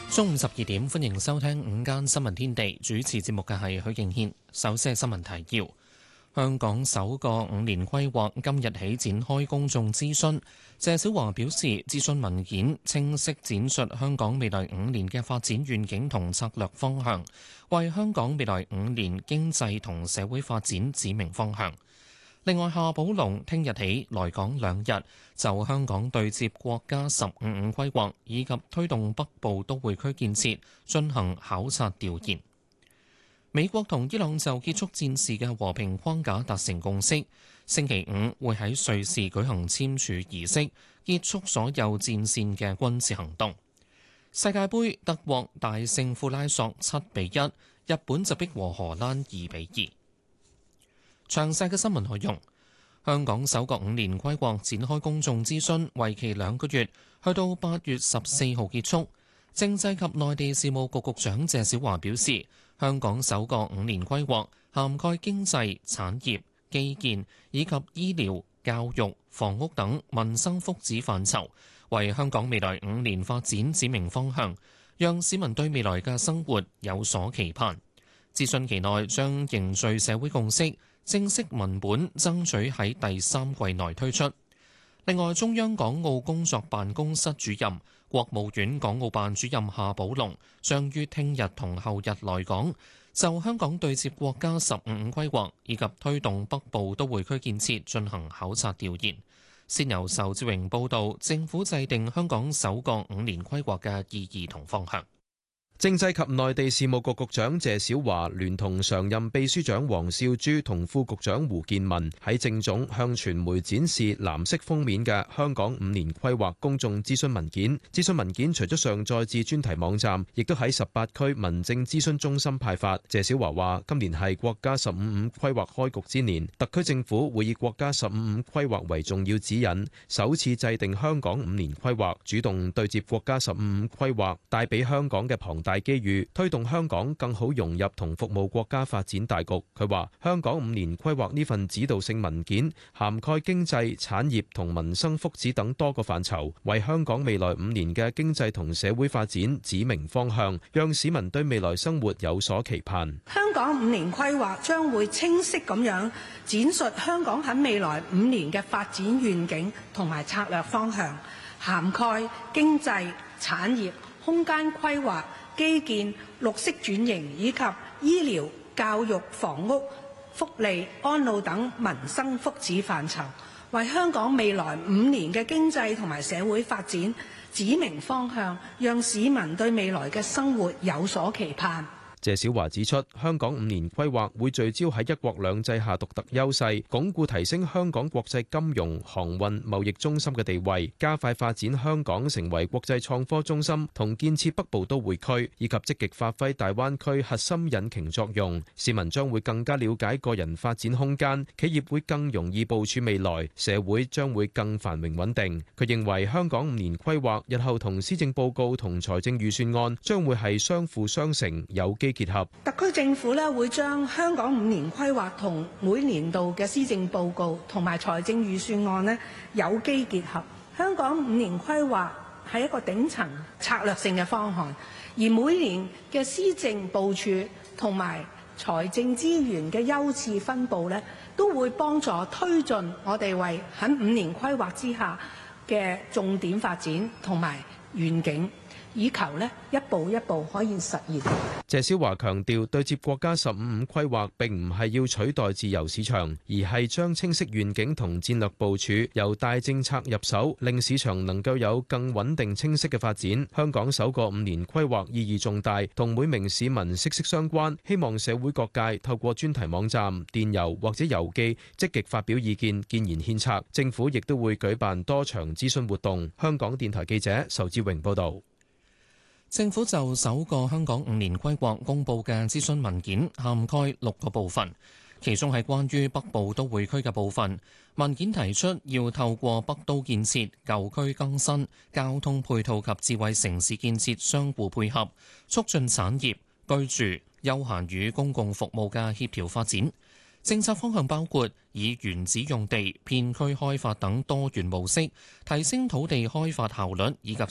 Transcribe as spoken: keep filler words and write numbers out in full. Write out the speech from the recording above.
中午十二點，歡迎收聽午間新聞天地。主持節目嘅係許敬軒。首先係新聞提要：香港首個五年規劃今日起展開公眾諮詢。謝小華表示，諮詢文件清晰展述香港未來五年嘅發展願景同策略方向，為香港未來五年經濟同社會發展指明方向。另外，夏寶龍聽日起來港兩日，就香港對接國家十五五規劃以及推動北部都會區建設進行考察調研。美國同伊朗就結束戰事嘅和平框架達成共識，星期五會喺瑞士舉行簽署儀式，結束所有戰線嘅軍事行動。世界盃德國大勝庫拉索七比一，日本就逼和荷蘭二比二。詳細嘅新聞內容，香港首個五年規劃展開公眾諮詢，為期兩個月，去到八月十四號結束。政制及內地事務局局長謝小華表示，香港首個五年規劃涵蓋經濟、產業、基建以及醫療、教育、房屋等民生福祉範疇，為香港未來五年發展指明方向，讓市民對未來嘅生活有所期盼。諮詢期內將凝聚社會共識，正式文本爭取喺第三季內推出。另外，中央港澳工作辦公室主任、國務院港澳辦主任夏寶龍將於聽日同後日來港，就香港對接國家十五五規劃以及推動北部都會區建設進行考察調研。先由仇志榮報道政府制定香港首個五年規劃嘅意義同方向。 政制及內地事務局局長謝小華聯同常任秘書長王少珠同副局長胡健民喺政總向傳媒展示藍色封面嘅香港五年規劃公眾諮詢文件。諮詢文件除咗上載至專題網站，亦都喺十八區民政諮詢中心派發。謝小華話：今年係國家十五五規劃開局之年，特區政府會以國家十五五規劃為重要指引，首次制定香港五年規劃，主動對接國家十五五規劃，帶俾香港嘅龐大大機遇，推動香港更好融入同服務國家發展大局。佢話香港五年規劃呢份指導性文件涵蓋經濟、產業同民生福祉等多個範疇，為香港未來五年嘅經濟同社會發展指明方向，讓市民對未來生活有所期盼。 香港五年規劃將會清晰咁樣展述香港喺未來五年嘅發展願景同埋策略方向，涵蓋經濟、產業、空間規劃、基建、綠色轉型以及醫療、教育、房屋、福利、安老等民生福祉範疇，為香港未來五年嘅經濟同埋社會發展指明方向，讓市民對未來嘅生活有所期盼。 謝小華指出，香港五年規劃會聚焦喺一國兩制下獨特優勢，鞏固提升香港國際金融、航運、貿易中心嘅地位，加快發展香港成為國際創科中心，同建設北部都會區，以及積極發揮大灣區核心引擎作用。市民將會更加了解個人發展空間，企業會更容易部署未來，社會將會更繁榮穩定。佢認為香港五年規劃日後同施政報告同財政預算案將會係相輔相成，有機結合。 特區政府咧會將香港五年規劃同每年度嘅施政報告同埋財政預算案咧有機結合。香港五年規劃係一個頂層策略性嘅方案，而每年嘅施政部署同埋財政資源嘅優次分佈咧，都會幫助推進我哋為喺五年規劃之下嘅重點發展同埋願景，以求呢一步一步可以實現。 謝小華強調，對接國家十五五規劃並唔係要取代自由市場，而係將清晰願景同戰略部署由大政策入手，令市場能夠有更穩定清晰嘅發展。香港首個五年規劃意義重大，同每名市民息息相關。希望社會各界透過專題網站、電郵或者郵寄積極發表意見、建言獻策。政府亦都會舉辦多場諮詢活動。香港電台記者仇志榮報導。 政府就首個香港五年規劃公佈嘅諮詢文件涵蓋六個部分，其中係關於北部都會區嘅部分。文件提出要透過北都建設、舊區更新、交通配套及智慧城市建設相互配合，促進產業、居住、休閒與公共服務嘅協調發展。政策方向包括以原址用地、片區開發等多元模式，提升土地開發效率以及